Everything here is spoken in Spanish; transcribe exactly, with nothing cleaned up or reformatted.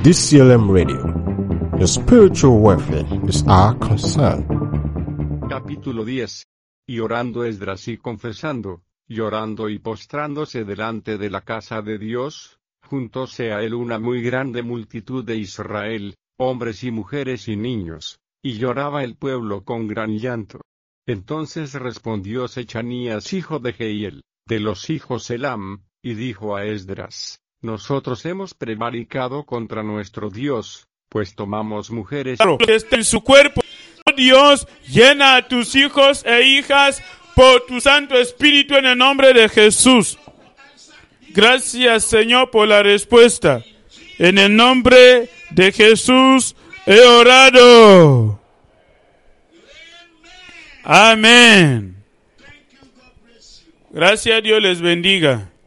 D C L M Radio. Your spiritual welfare is our concern. Capítulo diez. Y orando Esdras y confesando, llorando y postrándose delante de la casa de Dios, juntóse a él una muy grande multitud de Israel, hombres y mujeres y niños, y lloraba el pueblo con gran llanto. Entonces respondió Sechanías hijo de Jehiel, de los hijos Elam, y dijo a Esdras: Nosotros hemos prevaricado contra nuestro Dios, pues tomamos mujeres que está en su cuerpo. Dios, llena a tus hijos e hijas por tu Santo Espíritu en el nombre de Jesús. Gracias, Señor, por la respuesta. En el nombre de Jesús he orado. Amén. Gracias, Dios les bendiga.